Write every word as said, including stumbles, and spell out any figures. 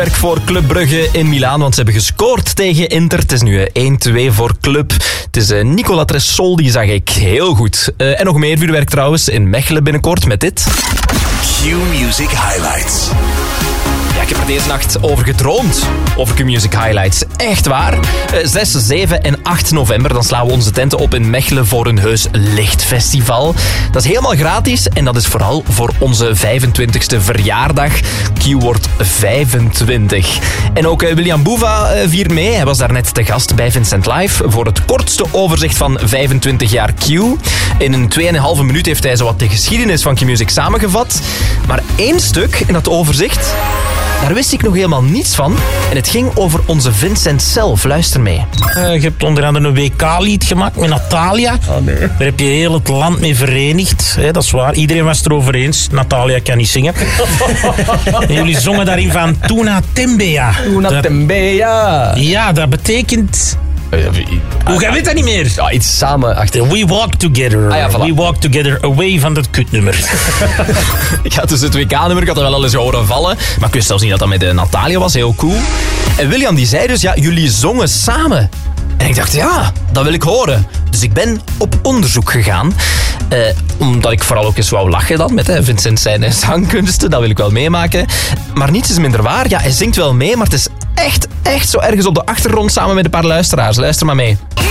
Werk voor Club Brugge in Milaan, want ze hebben gescoord tegen Inter. Het is nu één twee voor Club. Het is uh, Nicola Tressol, die zag ik heel goed. Uh, en nog meer vuurwerk trouwens in Mechelen binnenkort met dit. Q-Music Highlights. Ja, ik heb er deze nacht over gedroomd. Over Q-Music Highlights. Echt waar. Uh, zes, zeven en acht november. Dan slaan we onze tenten op in Mechelen voor een heus lichtfestival. Dat is helemaal gratis. En dat is vooral voor onze vijfentwintigste verjaardag. Q wordt vijfentwintig. En ook uh, William Boeva uh, viert mee. Hij was daarnet te gast bij Vincent Live. Voor het kortste overzicht van vijfentwintig jaar Q. In een tweeënhalve minuut heeft hij zowat de geschiedenis van Q-Music samengevat. Maar één stuk in dat overzicht... Daar wist ik nog helemaal niets van. En het ging over onze Vincent zelf. Luister mee. Uh, je hebt onder andere een W K-lied gemaakt met Natalia. Oh nee. Daar heb je heel het land mee verenigd. Hè, dat is waar. Iedereen was het erover eens. Natalia kan niet zingen. En jullie zongen daarin van Tuna Tembea. Tuna dat... Tembea. Ja, dat betekent... Hoe jij weet dat niet meer? Ja, iets samen achter. We walk together. Ah ja, voilà. We walk together away van dat kutnummer. Ik had dus het W K-nummer, ik had er wel eens horen vallen. Maar ik wist zelfs niet dat dat met de Natalia was. Heel cool. En William die zei dus, ja, jullie zongen samen. En ik dacht, ja, dat wil ik horen. Dus ik ben op onderzoek gegaan. Eh, omdat ik vooral ook eens wou lachen dan met hè, Vincent zijn zangkunsten. Dat wil ik wel meemaken. Maar niets is minder waar. Ja, hij zingt wel mee, maar het is echt, echt zo ergens op de achtergrond samen met een paar luisteraars. Luister maar mee.